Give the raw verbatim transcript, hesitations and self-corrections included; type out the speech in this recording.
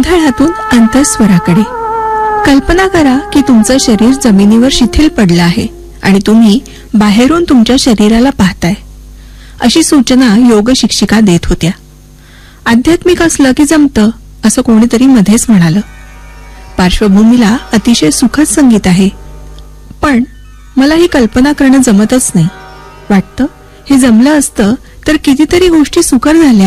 गोंधळातून अंतःस्वराकडे. कल्पना करा की तुमचं शरीर जमिनीवर शिथिल पडलं आहे आणि तुम्ही बाहेरून तुमच्या शरीराला पाहताय. अशी सूचना योग शिक्षिका देत होत्या. आध्यात्मिक असलं की जमतं असं कोणीतरी मध्येच म्हणालं. पार्श्वभूमीला अतिशय सुखद संगीत आहे, पण मला ही कल्पना करणं जमतच नाही. वाटतं हे जमलं असतं तर कितीतरी गोष्टी सुकर झाल्या